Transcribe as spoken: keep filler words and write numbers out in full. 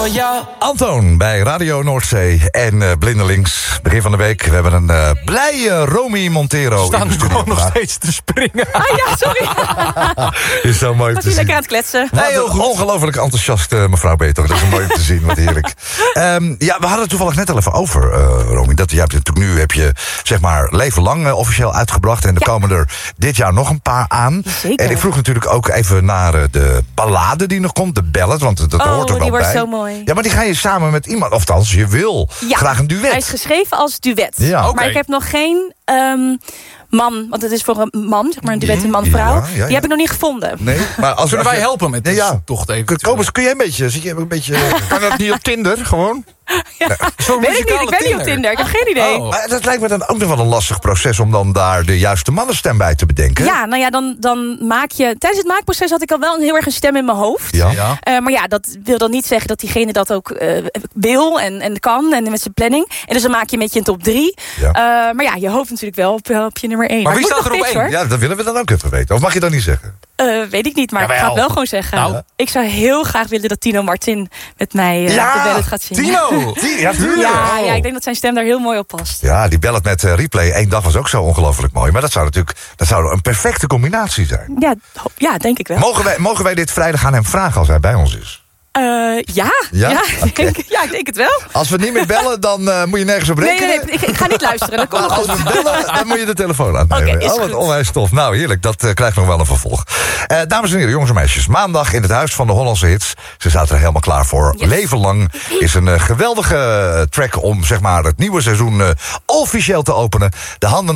voor jou. Antoon bij Radio Noordzee en uh, Blindelings. Begin van de week. We hebben een uh, blije Romy Montero. Staan in de studio gewoon nog vandaag. steeds te springen. Ah ja, sorry. Is zo mooi om Was te hij zien. lekker aan het kletsen? Wat een ongelooflijk enthousiast uh, mevrouw Beter. Dat is mooi om te zien, wat heerlijk. Um, ja, we hadden het toevallig net al even over, uh, Romy. Dat, je hebt natuurlijk nu heb je, zeg maar, leven lang uh, officieel uitgebracht. En er Ja. komen er dit jaar nog een paar aan. Zeker. En ik vroeg natuurlijk ook even naar uh, de ballade die nog komt. De ballad, want dat Oh, hoort er wel die wordt bij. zo mooi. Ja, maar die ga je samen met iemand. Ofthans, je wil Ja. graag een duet. Hij is geschreven als duet. Ja. Oké. Maar ik heb nog geen um, man, want het is voor een man, zeg maar een duet, een man-vrouw. Ja, ja, ja. Die heb ik nog niet gevonden. Nee, maar als Zullen als wij je- helpen met Nee, deze ja. tocht even? Kobus, kun jij een beetje, zit je een beetje... Kan dat niet op Tinder, gewoon? Zo'n Weet ik niet, muzikale ik ben niet op Tinder. Ik heb geen idee. Oh. Maar dat lijkt me dan ook nog wel een lastig proces om dan daar de juiste mannenstem bij te bedenken. Ja, nou ja, dan, dan maak je... Tijdens het maakproces had ik al wel een heel erg een stem in mijn hoofd. Ja. Ja. Uh, maar ja, dat wil dan niet zeggen dat diegene dat ook uh, wil en, en kan en met zijn planning. En dus dan maak je met je een top drie. Ja. Uh, maar ja, je hoopt natuurlijk wel op, op je nummer één. Maar wie ik moet staat nog er op tips, één? hoor. Ja, dat willen we dan ook even weten. Of mag je dat niet zeggen? Uh, weet ik niet, maar ik ga Jawel. het wel gewoon zeggen. Nou. Ik zou heel graag willen dat Tino Martin met mij uh, de ballad gaat zingen. Tino! Die, ja, tuurlijk. Ja, ja, ik denk dat zijn stem daar heel mooi op past. Ja, die ballad met uh, replay één dag was ook zo ongelooflijk mooi. Maar dat zou natuurlijk dat zou een perfecte combinatie zijn. Ja, ho- ja denk ik wel. Mogen wij, mogen wij dit vrijdag aan hem vragen als hij bij ons is? Uh, ja, Ja? ja, Oké. ik denk, ja, ik denk het wel. Als we niet meer bellen, dan uh, moet je nergens op Nee, rekenen. nee, nee, ik, ik ga niet luisteren. Dat komt nog Als goed. we bellen, dan moet je de telefoon aannemen. Oké, is oh, wat goed. onwijs tof. Nou, heerlijk. Dat uh, krijgt nog wel een vervolg. Uh, dames en heren, jongens en meisjes. Maandag in het Huis van de Hollandse Hits. Ze zaten er helemaal klaar voor. Yes. Leven lang is een uh, geweldige uh, track om zeg maar, het nieuwe seizoen uh, officieel te openen. De handen